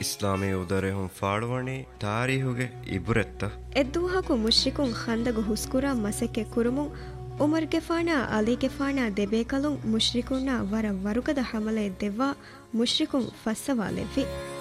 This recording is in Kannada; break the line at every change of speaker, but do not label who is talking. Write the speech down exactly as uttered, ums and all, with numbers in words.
ಇಸ್ಲಾಮಿ ಉದರೆ ಹುಂ ಫಾಡುವಣಿ ತಾರೀಹುಗೆ ಇಬುರೆತ್ತ
ಎದ್ದುಹಾಕು ಮುಶ್ರಿಕುಂ ಖಂದಗು ಹುಸ್ಕುರಾ ಮಸಕ್ಕೆ ಕುರುಮುಂ ಉಮರ್ ಗೆಫಾನಾ ಅಲಿ ಗೆಫಾನಾ ದೆಬೇಕಲುಂ ಮುಶ್ರಿಕುನ್ನ ವರ ವರುಕದ ಹಮಲೆ ದೆವ್ವಾ ಮುಶ್ರಿಕುಂ ಫಸ್ಸವಾಲೆವ್ವಿ